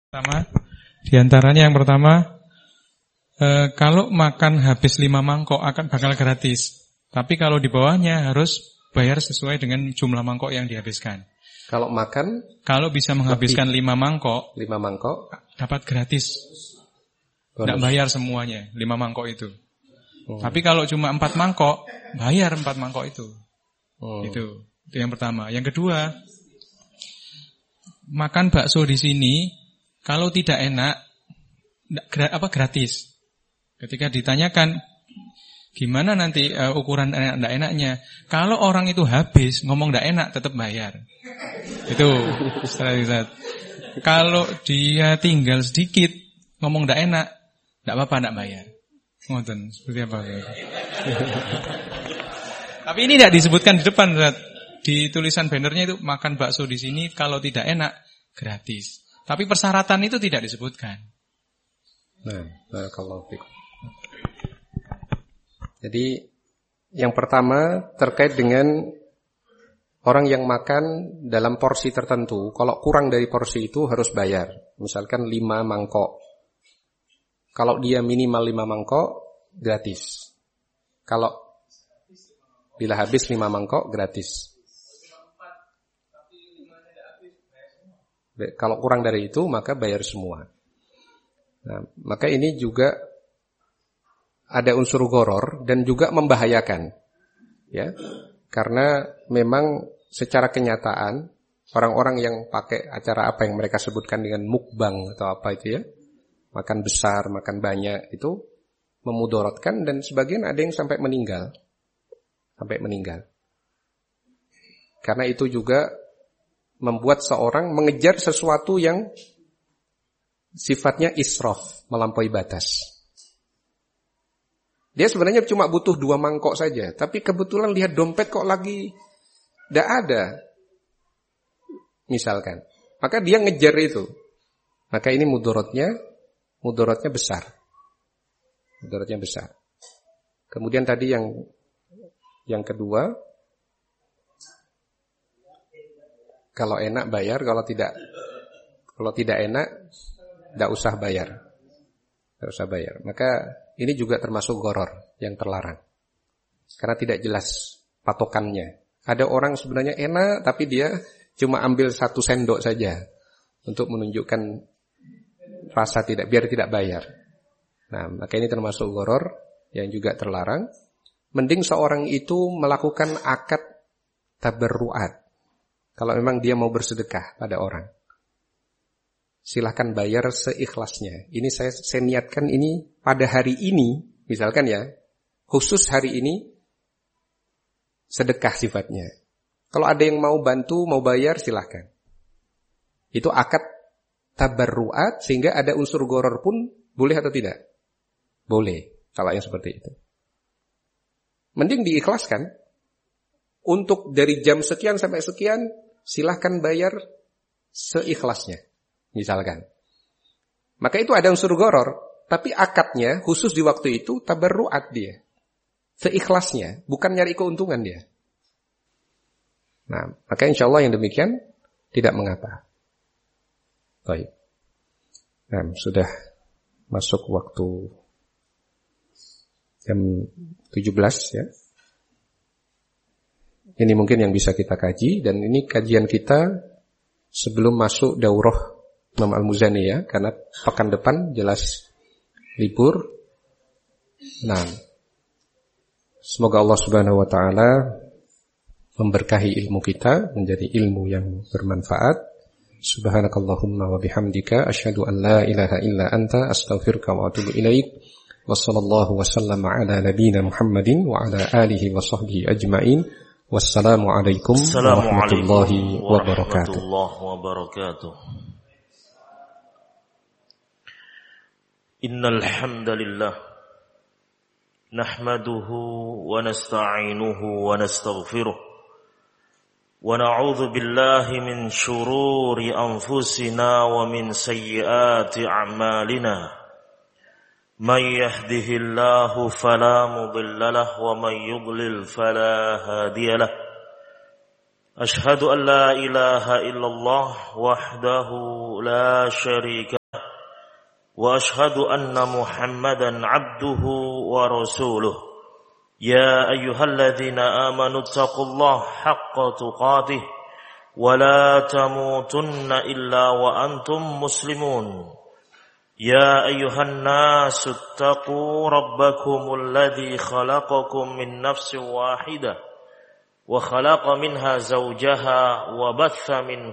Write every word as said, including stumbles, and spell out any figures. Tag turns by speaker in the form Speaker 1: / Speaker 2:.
Speaker 1: Pertama, di antaranya yang pertama, e, kalau makan habis lima mangkok akan bakal gratis. Tapi kalau di bawahnya harus bayar sesuai dengan jumlah mangkok yang dihabiskan.
Speaker 2: Kalau makan,
Speaker 1: kalau bisa menghabiskan lima mangkok,
Speaker 2: lima mangkok
Speaker 1: dapat gratis. Tidak bayar semuanya, lima mangkok itu. Hmm. Tapi kalau cuma empat mangkok, bayar empat mangkok itu. Hmm. Itu, itu yang pertama. Yang kedua, makan bakso di sini kalau tidak enak, apa gratis. Ketika ditanyakan gimana nanti uh, ukuran enak tidak enaknya, kalau orang itu habis ngomong tidak enak tetap bayar. Itu setelah kalau dia tinggal sedikit ngomong tidak enak, tidak apa-apa tidak bayar. Ngoten seperti apa? Tapi ini tidak disebutkan di depan, di tulisan bannernya itu makan bakso di sini kalau tidak enak gratis. Tapi persyaratan itu tidak disebutkan.
Speaker 2: Nah, barakallahu fikum. Jadi yang pertama terkait dengan orang yang makan dalam porsi tertentu. Kalau kurang dari porsi itu harus bayar. Misalkan lima mangkok. Kalau dia minimal lima mangkok, gratis. Kalau bila habis lima mangkok, gratis. Kalau kurang dari itu, maka bayar semua. Nah, maka ini juga ada unsur gharar dan juga membahayakan. Ya. Karena memang secara kenyataan, orang-orang yang pakai acara apa yang mereka sebutkan dengan mukbang atau apa itu ya, makan besar, makan banyak, itu memudaratkan dan sebagian ada yang sampai meninggal. Sampai meninggal. Karena itu juga membuat seorang mengejar sesuatu yang sifatnya israf, melampaui batas. Dia sebenarnya cuma butuh dua mangkok saja, tapi kebetulan lihat dompet kok lagi tidak ada, misalkan. Maka dia ngejar itu. Maka ini mudaratnya, mudaratnya besar. Mudaratnya besar. Kemudian tadi yang yang kedua, kalau enak bayar, kalau tidak kalau tidak enak tidak usah bayar. Tidak usah bayar. Maka ini juga termasuk gharar yang terlarang. Karena tidak jelas patokannya. Ada orang sebenarnya enak tapi dia cuma ambil satu sendok saja untuk menunjukkan rasa tidak, biar tidak bayar. Nah, maka ini termasuk gharar yang juga terlarang. Mending seorang itu melakukan akad tabarruat. Kalau memang dia mau bersedekah pada orang, silahkan bayar seikhlasnya. Ini saya, saya niatkan ini pada hari ini, misalkan ya, khusus hari ini, sedekah sifatnya. Kalau ada yang mau bantu, mau bayar, silahkan. Itu akad tabarruat, sehingga ada unsur gharar pun, boleh atau tidak? Boleh, kalau yang seperti itu. Mending diikhlaskan. Untuk dari jam sekian sampai sekian, silahkan bayar seikhlasnya, misalkan. Maka itu ada unsur gharar, tapi akadnya khusus di waktu itu tabarruat dia, seikhlasnya, bukan nyari keuntungan dia. Nah, maka insya Allah yang demikian tidak mengapa. Baik. Nah, sudah masuk waktu jam tujuh belas ya. Ini mungkin yang bisa kita kaji, dan ini kajian kita sebelum masuk daurah Imam Al-Muzani ya, karena pekan depan jelas libur. Nah, semoga Allah Subhanahu wa taala memberkahi ilmu kita menjadi ilmu yang bermanfaat. Subhanakallahumma wa bihamdika asyhadu an la ilaha illa anta astaghfiruka wa atubu ilaik. Wa sallallahu wa sallama ala nabiyyina Muhammadin wa ala alihi wa sahbihi ajmain. Wassalamualaikum warahmatullahi wabarakatuh.
Speaker 3: Innal hamdalillah nahmaduhu wa nasta'inuhu wa nastaghfiruh wa na'udzu billahi min shururi anfusina wa min sayyiati a'malina. من يهده الله فلا مضل له ومن يضلل فلا هادي له أشهد أن لا إله إلا الله وحده لا شريك وأشهد أن محمدا عبده ورسوله يا أيها الذين آمنوا اتقوا الله حق تقاته ولا تموتن إلا وأنتم مسلمون يا أيها الناس اتقوا ربكم الذي خلقكم من نفس واحدة وخلق منها زوجها وبث منها